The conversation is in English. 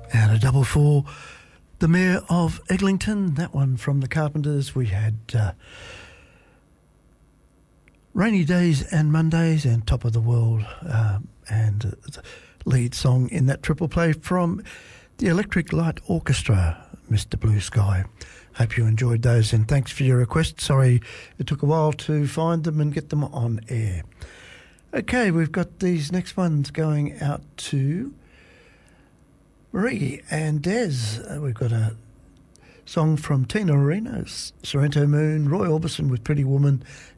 And a double for the Mayor of Eglinton, that one from the Carpenters. We had Rainy Days and Mondays and Top of the World, and the lead song in that triple play from the Electric Light Orchestra, Mr. Blue Sky. Hope you enjoyed those, and thanks for your request. Sorry it took a while to find them and get them on air. Okay, we've got these next ones going out to Marie and Des. We've got a song from Tina Arena, Sorrento Moon, Roy Orbison with Pretty Woman,